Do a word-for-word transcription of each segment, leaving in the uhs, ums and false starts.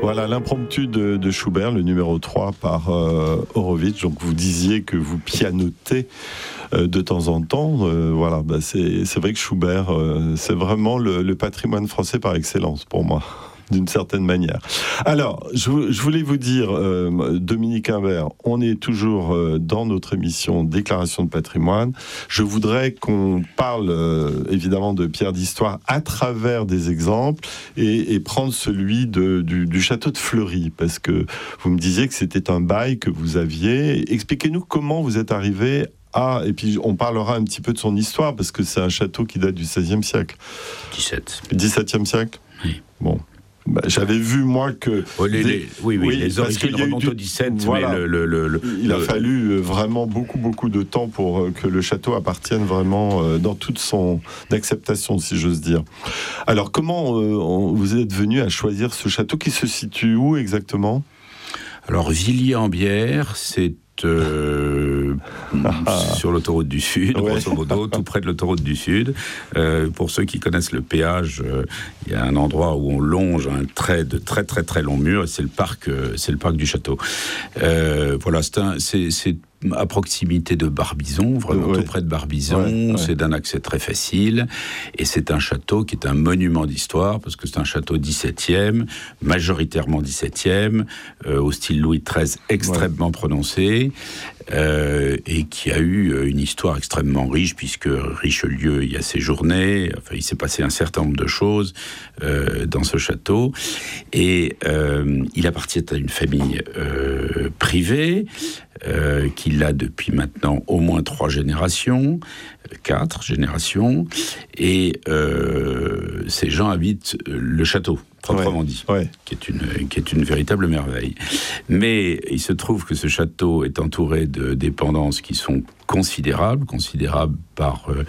Voilà l'impromptu de, de Schubert, le numéro trois par euh, Horowitz. Donc vous disiez que vous pianotez euh, de temps en temps. Euh, voilà, bah c'est, c'est vrai que Schubert, euh, c'est vraiment le, le patrimoine français par excellence pour moi, d'une certaine manière. Alors, je, je voulais vous dire, euh, Dominique Imbert, on est toujours euh, dans notre émission Déclaration de patrimoine. Je voudrais qu'on parle euh, évidemment de pierres d'histoire à travers des exemples et, et prendre celui de, du, du château de Fleury, parce que vous me disiez que c'était un bail que vous aviez. Expliquez-nous comment vous êtes arrivé à... Et puis on parlera un petit peu de son histoire, parce que c'est un château qui date du seizième siècle. dix-sept. dix-septième siècle ? Oui. Bon. Bah, j'avais vu, moi, que... Oh, les, des... les, oui, oui, oui, les origines remontent au dix-sept, voilà. mais le, le, le, il a le... fallu vraiment beaucoup, beaucoup de temps pour que le château appartienne vraiment dans toute son acceptation, si j'ose dire. Alors, comment euh, vous êtes venu à choisir ce château qui se situe où exactement ? Alors, Villiers-en-Bière, c'est... Euh, sur l'autoroute du Sud, ouais. grosso modo, tout près de l'autoroute du Sud. Euh, pour ceux qui connaissent le péage, euh, il y a un endroit où on longe un trait de très très très long mur, et c'est le parc, euh, c'est le parc du château. Euh, voilà, c'est, un, c'est, c'est à proximité de Barbizon, vraiment ouais. tout près de Barbizon. Ouais, ouais. C'est d'un accès très facile, et c'est un château qui est un monument d'histoire, parce que c'est un château dix-septième, majoritairement dix-septième, euh, au style Louis treize extrêmement ouais. prononcé. Euh, et qui a eu une histoire extrêmement riche, puisque Richelieu y a séjourné. Enfin, il s'est passé un certain nombre de choses euh, dans ce château, et euh, il appartient à une famille euh, privée euh, qui l'a depuis maintenant au moins trois générations, quatre générations, et euh, ces gens habitent le château, proprement ouais, dit, ouais. qui est une qui est une véritable merveille. Mais il se trouve que ce château est entouré de dépendances qui sont considérables, considérables par euh,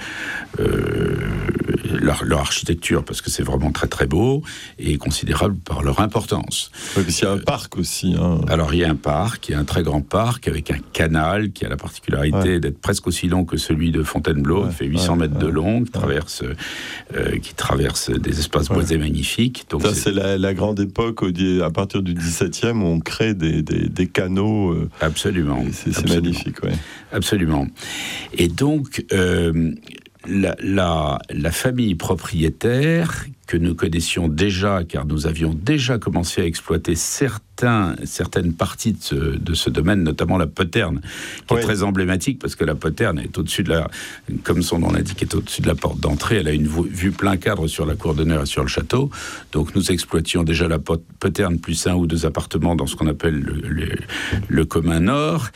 euh, leur, leur architecture, parce que c'est vraiment très très beau, et considérables par leur importance. Oui, parce qu'il y a un parc aussi. Hein. Alors il y a un parc, il y a un très grand parc avec un canal qui a la particularité ouais. d'être presque aussi long que celui de Fontainebleau, ouais, qui fait huit cents ouais, mètres ouais, de long, qui, ouais. traverse, euh, qui traverse des espaces ouais. boisés magnifiques. Donc Ça, c'est, c'est la, la grande époque, à partir du dix-septième, où on crée des, des, des canaux. Euh, absolument. C'est, c'est absolument. magnifique, oui. Absolument. Et donc, euh, la, la, la famille propriétaire, que nous connaissions déjà, car nous avions déjà commencé à exploiter certains, certaines parties de ce, de ce domaine, notamment la poterne, qui oui. est très emblématique, parce que la poterne est au-dessus de la, comme son nom l'indique, est au-dessus de la porte d'entrée. Elle a une vue plein cadre sur la cour d'honneur et sur le château. Donc nous exploitions déjà la poterne, plus un ou deux appartements dans ce qu'on appelle le, le, le commun nord.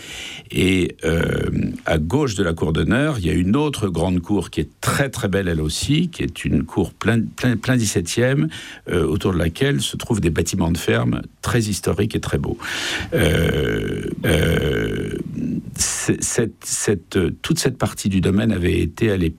Et euh, à gauche de la cour d'honneur, il y a une autre grande cour qui est très très belle elle aussi, qui est une cour plein, plein, plein dix-septième, euh, autour de laquelle se trouvent des bâtiments de ferme très historiques et très beaux. Euh, euh, cette, cette, toute cette partie du domaine avait été à